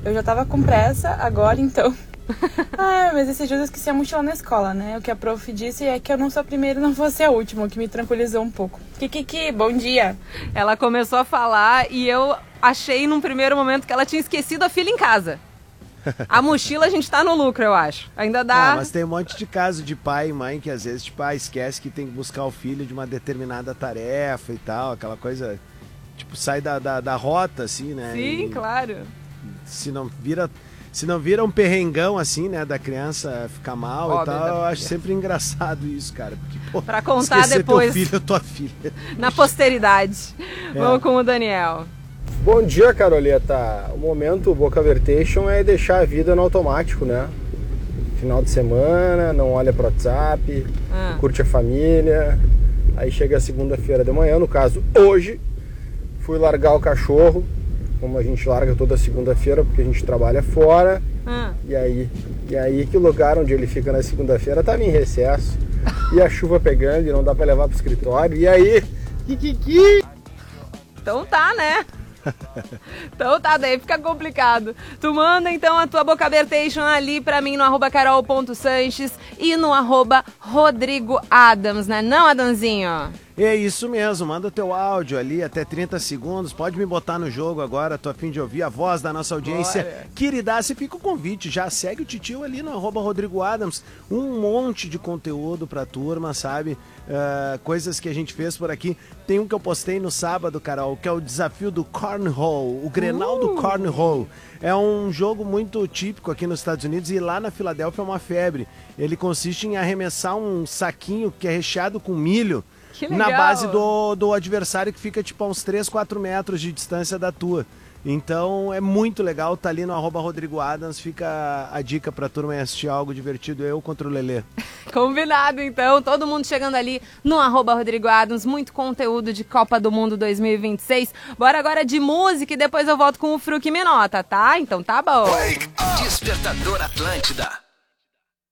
Eu já tava com pressa agora, então. Mas esses dias eu esqueci a mochila na escola, né? O que a prof disse é que eu não sou a primeira e não vou ser a última, o que me tranquilizou um pouco. Kikiki, bom dia. Ela começou a falar e eu achei num primeiro momento que ela tinha esquecido a filha em casa. A mochila a gente tá no lucro, eu acho. Ainda dá... mas tem um monte de caso de pai e mãe que às vezes, tipo, esquece que tem que buscar o filho de uma determinada tarefa e tal, aquela coisa, tipo, sai da rota, assim, né? Sim, e claro. Se não vira um perrengão, assim, né, da criança ficar mal. Óbvio, e tal, eu acho sempre engraçado isso, cara. Porque, pô, pra contar depois. Teu filho ou tua filha. Na posteridade. Vamos com o Daniel. Bom dia, Caroleta. O momento Boca Vertation é deixar a vida no automático, né? Final de semana, não olha pro WhatsApp, curte a família. Aí chega a segunda-feira de manhã, no caso hoje, fui largar o cachorro, como a gente larga toda segunda-feira, porque a gente trabalha fora. E aí que o lugar onde ele fica na segunda-feira tava em recesso. E a chuva pegando e não dá pra levar pro escritório. E aí, Então tá, né? Então tá, daí fica complicado. Tu manda então a tua bocabertation ali pra mim no @carol.sanches e no @rodrigoadams, né? Não, Adãozinho? É isso mesmo, manda teu áudio ali até 30 segundos, pode me botar no jogo agora, tô a fim de ouvir a voz da nossa audiência. Queridaça, fica o convite, já segue o titio ali no @rodrigoadams, um monte de conteúdo pra turma, sabe? Coisas que a gente fez por aqui. Tem um que eu postei no sábado, Carol, que é o desafio do Cornhole, o Grenal do Cornhole. É um jogo muito típico aqui nos Estados Unidos e lá na Filadélfia é uma febre. Ele consiste em arremessar um saquinho que é recheado com milho na base do adversário que fica tipo a uns 3, 4 metros de distância da tua. Então é muito legal, tá ali no @rodrigoadams, fica a dica pra turma assistir algo divertido, eu contra o Lelê. Combinado então, todo mundo chegando ali no @rodrigoadams, muito conteúdo de Copa do Mundo 2026. Bora agora de música e depois eu volto com o Fruc Minota, tá? Então tá bom. Despertador Atlântida.